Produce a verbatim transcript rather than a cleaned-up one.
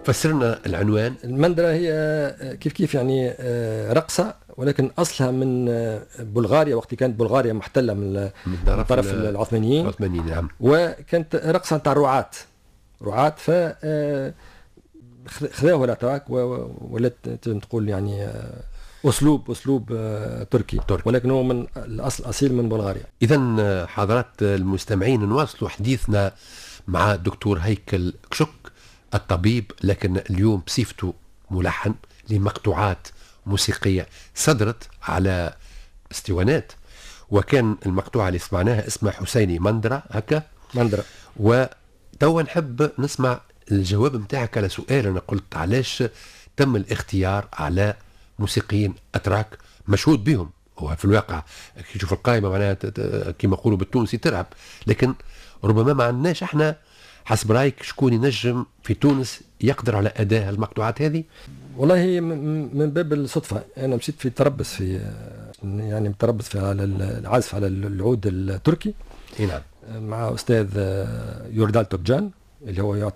فسرنا العنوان. المندرة هي كيف كيف يعني رقصة، ولكن أصلها من بلغاريا، وقت كانت بلغاريا محتلة من, من طرف, طرف العثمانيين. العثمانيين نعم. وكانت رقصة نتاع الرعاة رعاة ف خذاوها الاتراك ولات تقول يعني اسلوب اسلوب تركي, تركي ولكن هو من الاصل اصيل من بلغاريا. اذا حضرات المستمعين نواصلوا حديثنا مع الدكتور هيكل كشك الطبيب، لكن اليوم بصفته ملحن لمقطوعات موسيقيه صدرت على اسطوانات، وكان المقطوعه اللي سمعناها اسمها حسيني مندرة هكا مندرة. وتوا نحب نسمع الجواب متاعك على سؤال انا قلت علاش تم الاختيار على موسيقيين اتراك مشهود بهم. هو في الواقع تشوف القائمه معناها كما يقولوا بالتونسي ترعب، لكن ربما ما عندناش احنا حسب رايك شكون ينجم في تونس يقدر على اداء المقطوعات هذه؟ والله من باب الصدفه انا مشيت في تربص في يعني متربص في على العزف على العود التركي. نعم. مع استاذ يوردال توكجان اللي هو